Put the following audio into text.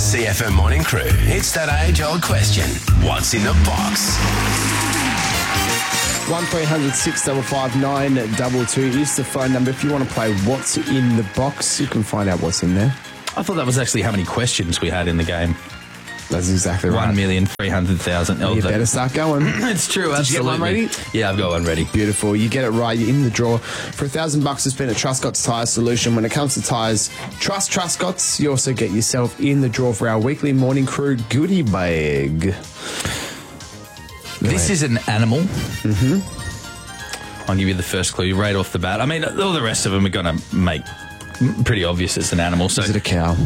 CFM Morning Crew. It's that age-old question. What's in the box? 1300 655 922 is the phone number. If you want to play What's in the Box, you can find out what's in there. I thought that was actually how many questions we had in the game. That's exactly right. 1,300,000. You better start going. It's true, Did absolutely. you get one ready? Yeah, I've got one ready. Beautiful. You get it right. You're in the draw for $1,000 to spend at Truscott's Tyre Solution. When it comes to tyres, trust Truscott's. You also get yourself in the draw for our weekly Morning Crew goodie bag. This is an animal. Mm-hmm. I'll give you the first clue right off the bat. I mean, all the rest of them are going to make pretty obvious it's an animal. So Is it a cow?